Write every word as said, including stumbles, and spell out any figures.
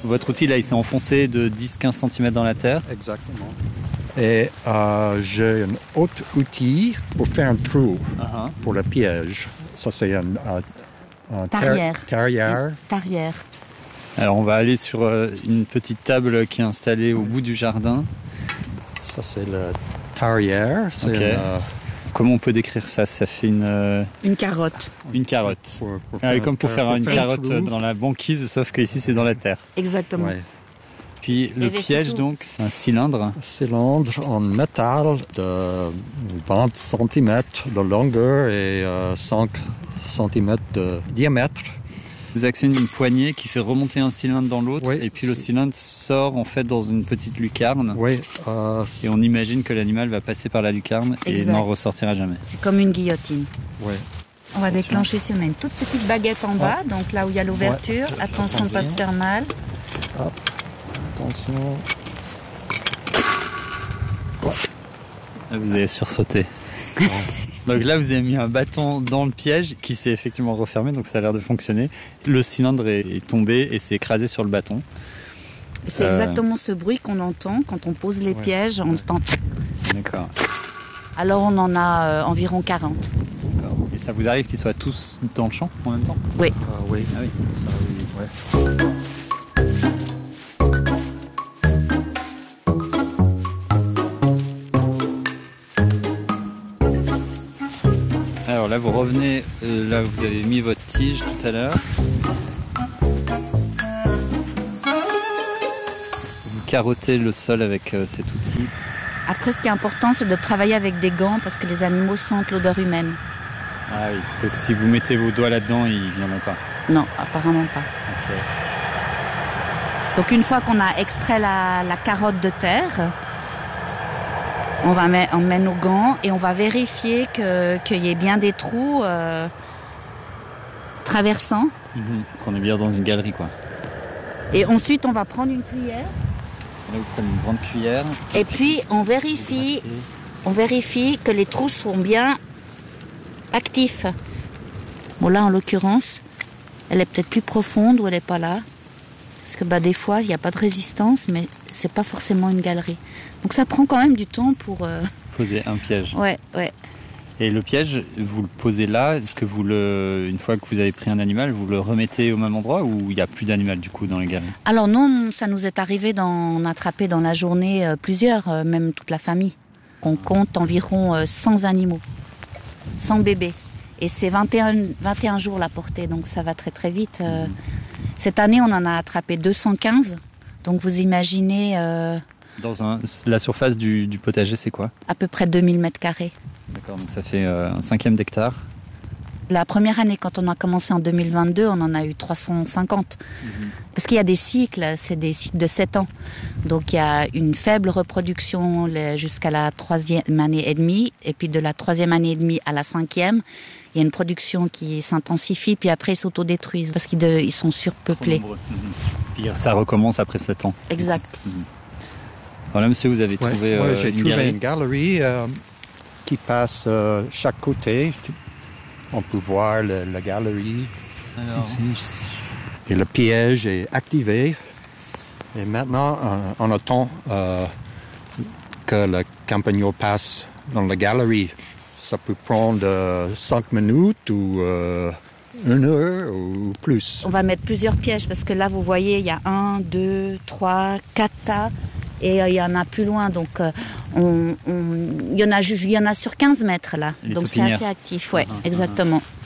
votre outil, là, il s'est enfoncé de dix à quinze centimètres dans la terre. Exactement. Et euh, j'ai un autre outil pour faire un trou uh-huh. pour le piège. Ça, c'est un, un, un tarière. Tarière. Tarière. Alors, on va aller sur euh, une petite table qui est installée au bout du jardin. Ça, c'est le tarière. C'est okay. une, euh... Comment on peut décrire ça? Ça fait une... Euh... Une carotte. Une carotte. Pour, pour ah, comme pour faire pour une faire carotte dans la banquise, sauf qu'ici, c'est dans la terre. Exactement. Ouais. Puis le piège, donc, c'est un cylindre. Un cylindre en métal de vingt centimètres de longueur et euh, cinq centimètres de diamètre. Vous actionnez une poignée qui fait remonter un cylindre dans l'autre, oui, et puis le cylindre sort en fait dans une petite lucarne. Oui. Euh, et on imagine que l'animal va passer par la lucarne exact. Et n'en ressortira jamais. C'est comme une guillotine. Oui. On va déclencher ici, on a une toute petite baguette en bas, oh. donc là où il y a l'ouverture. Ouais. Attention de ne pas se faire mal. Hop. Attention. Ah, vous avez sursauté. Donc là, vous avez mis un bâton dans le piège qui s'est effectivement refermé, donc ça a l'air de fonctionner. Le cylindre est tombé et s'est écrasé sur le bâton. C'est euh... exactement ce bruit qu'on entend quand on pose les ouais. pièges, on entend. D'accord. Alors on en a euh, environ quarante. D'accord. Et ça vous arrive qu'ils soient tous dans le champ en même temps? Oui. Euh, oui. Ah oui. Ça, oui. Ouais. Alors là, vous revenez, euh, là vous avez mis votre tige tout à l'heure. Vous carottez le sol avec euh, cet outil. Après, ce qui est important, c'est de travailler avec des gants parce que les animaux sentent l'odeur humaine. Ah oui, donc si vous mettez vos doigts là-dedans, ils ne viendront pas? Non, apparemment pas. Ok. Donc une fois qu'on a extrait la, la carotte de terre, on va mettre, on met nos gants et on va vérifier que, qu'il y ait bien des trous euh, traversants. Mmh, qu'on est bien dans une galerie, quoi. Et ensuite, on va prendre une cuillère. Là, vous prenez une grande cuillère. Et puis, on vérifie, on vérifie que les trous sont bien actifs. Bon, là, en l'occurrence, elle est peut-être plus profonde ou elle n'est pas là. Parce que bah, des fois, il n'y a pas de résistance, mais c'est pas forcément une galerie. Donc ça prend quand même du temps pour... Euh... poser un piège. Ouais, ouais. Et le piège, vous le posez là, est-ce que vous le, une fois que vous avez pris un animal, vous le remettez au même endroit ou il n'y a plus d'animal du coup dans les galeries? Alors non, ça nous est arrivé d'en attraper dans la journée euh, plusieurs, euh, même toute la famille. On compte environ euh, cent animaux, cent bébés. Et c'est vingt et un, vingt et un jours la portée, donc ça va très très vite. Euh, mmh. Cette année, on en a attrapé deux cent quinze, donc vous imaginez... Euh, Dans un, la surface du, du potager, c'est quoi? À peu près deux mille mètres carrés. D'accord, donc ça fait euh, un cinquième d'hectare. La première année, quand on a commencé en deux mille vingt-deux, on en a eu trois cent cinquante. Mmh. Parce qu'il y a des cycles, c'est des cycles de sept ans. Donc il y a une faible reproduction jusqu'à la troisième année et demie. Et puis de la troisième année et demie à la cinquième, il y a une production qui s'intensifie, puis après ils s'autodétruisent parce qu'ils de, ils sont surpeuplés. Mmh. Puis ça recommence après sept ans. Exact. Mmh. Voilà, monsieur, vous avez ouais, trouvé ouais, euh, j'ai une trouvé galerie. une galerie euh, qui passe euh, chaque côté. On peut voir le, la galerie alors. Ici. Et le piège est activé. Et maintenant, on, on attend euh, que le campagnon passe dans la galerie. Ça peut prendre euh, cinq minutes ou euh, une heure ou plus. On va mettre plusieurs pièges parce que là, vous voyez, il y a un, deux, trois, quatre tas. Et euh, il y en a plus loin, donc euh, on, on, il, y en a, il y en a sur quinze mètres là. Les donc c'est assez actif, ouais, uh-huh, exactement. Uh-huh.